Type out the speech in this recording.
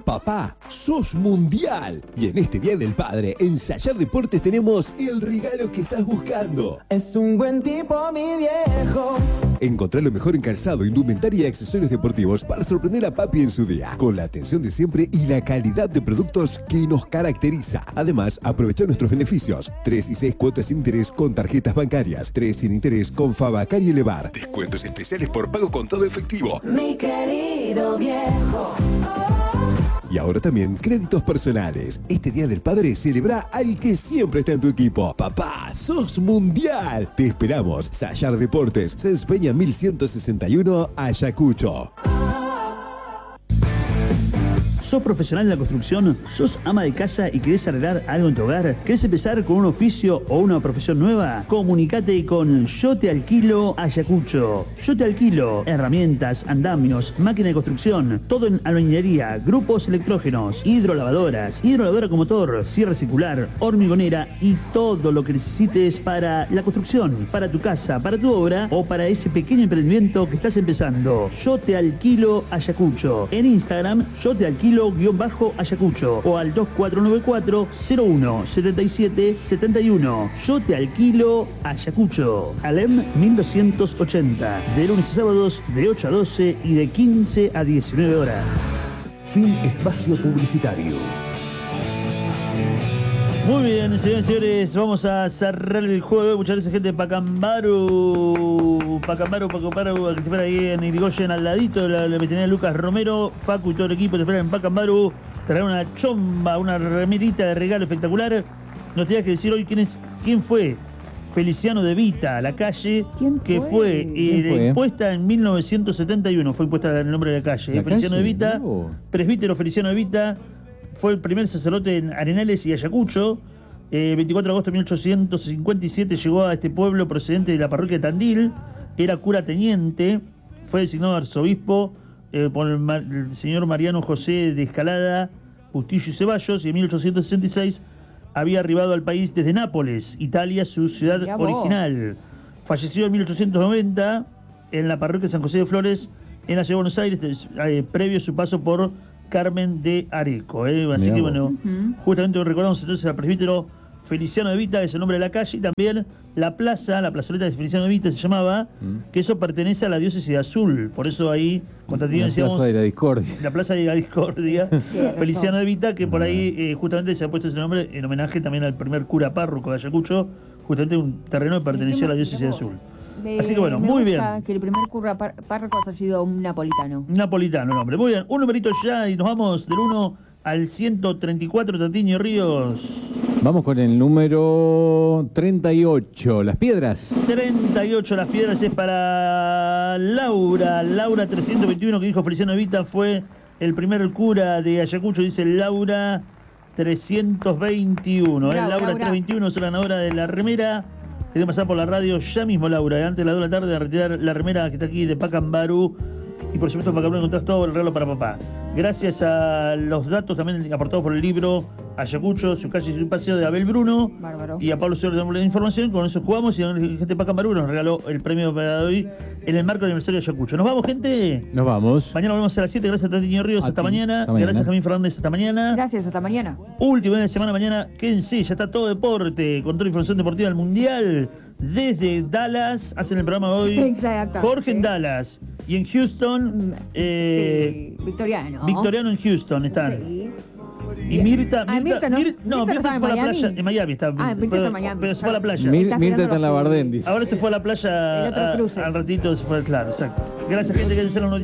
Papá, sos mundial. Y en este Día del Padre, en Sayar Deportes tenemos el regalo que estás buscando. Es un buen tipo, mi viejo. Encontrá lo mejor en calzado, indumentaria y accesorios deportivos para sorprender a papi en su día, con la atención de siempre y la calidad de productos que nos caracteriza. Además, aprovecha nuestros beneficios. 3 y 6 cuotas sin interés con tarjetas bancarias, 3 sin interés con Fabacar y Elevar. Descuentos especiales por pago con todo efectivo. Mi querido viejo. Y ahora también créditos personales. Este Día del Padre celebra al que siempre está en tu equipo. Papá, sos mundial. Te esperamos. Sayar Deportes, Cens Peña 1161, Ayacucho. ¿Sos profesional en la construcción? ¿Sos ama de casa y querés arreglar algo en tu hogar? ¿Querés empezar con un oficio o una profesión nueva? Comunicate con Yo Te Alquilo Ayacucho. Yo Te Alquilo herramientas, andamios, máquina de construcción, todo en albañilería, grupos electrógenos, hidrolavadoras, hidrolavadora con motor, sierra circular, hormigonera y todo lo que necesites para la construcción, para tu casa, para tu obra o para ese pequeño emprendimiento que estás empezando. Yo Te Alquilo Ayacucho. En Instagram, Yo Te Alquilo _Ayacucho o al 2494 01 77 71. Yo Te Alquilo Ayacucho. Alem 1280. De lunes a sábados de 8 a 12 y de 15 a 19 horas. Fin espacio publicitario. Muy bien, señores y señores, vamos a cerrar el juego. Muchas gracias, gente de Pacambaru, que te espera ahí en Irigoyen, al ladito de la veterinaria Lucas Romero. Facu y todo el equipo te esperan en Pacambaru. Traerán una chomba, una remerita de regalo espectacular. Nos tenías que decir hoy quién fue. Feliciano de Vita, la calle que fue impuesta en 1971. Fue impuesta el nombre de la calle. Feliciano de Vita, presbítero Feliciano de Vita. Fue el primer sacerdote en Arenales y Ayacucho. 24 de agosto de 1857 llegó a este pueblo procedente de la parroquia de Tandil. Era cura teniente. Fue designado arzobispo por el señor Mariano José de Escalada, Bustillo y Ceballos. Y en 1866 había arribado al país desde Nápoles, Italia, su ciudad original. Falleció en 1890 en la parroquia de San José de Flores, en la ciudad de Buenos Aires, previo a su paso por Carmen de Areco. Así que bueno, justamente recordamos entonces al presbítero Feliciano de Vita, que es el nombre de la calle, y también la plaza, la plazoleta de Feliciano de Vita se llamaba, que eso pertenece a la diócesis de Azul. Por eso ahí, constantemente decíamos... La Plaza de la Discordia. La Plaza de la Discordia, Feliciano de Vita, que por ahí justamente se ha puesto ese nombre en homenaje también al primer cura párroco de Ayacucho, justamente un terreno que perteneció a la diócesis de Azul. Así que bueno, muy bien. Que el primer cura párroco haya sido un napolitano. Napolitano el hombre. Muy bien, un numerito ya y nos vamos del 1 al 134, Tatiño Ríos. Vamos con el número 38, Las Piedras. 38, Las Piedras es para Laura. Laura 321, que dijo Feliciano Evita, fue el primer cura de Ayacucho, dice Laura 321. Laura 321 es la ganadora de la remera. Tiene que pasar por la radio ya mismo, Laura, antes de las 2 de la tarde, a retirar la remera que está aquí de Pacambaru. Y por supuesto, en Pacambaru encontrás todo el regalo para papá. Gracias a los datos también aportados por el libro Ayacucho, su calle y su paseo de Abel Bruno. Bárbaro. Y a Pablo Señor de la información. Con eso jugamos y la gente de Pacambaru nos regaló el premio para hoy en el marco del aniversario de Ayacucho. ¿Nos vamos, gente? Nos vamos. Mañana volvemos a las 7. Gracias a Tatiño Ríos. Hasta mañana. Gracias, Jamín Fernández. Hasta mañana. Gracias, hasta mañana. Último día de semana mañana. Quédense, ya está todo deporte. Con toda la información deportiva del Mundial. Desde Dallas, hacen el programa hoy. Exacto. Jorge en Dallas. Y en Houston. Victoriano. Victoriano en Houston están. Sí. Y Mirta. Mirta no Mirta se fue a la playa. En Miami está. Mirta está en Miami. Pero se fue a la playa. Mirta está en la Bardén, dice. Ahora se fue a la playa El otro cruce. al ratito. Se fue, claro, exacto. Gracias, gente, que se lo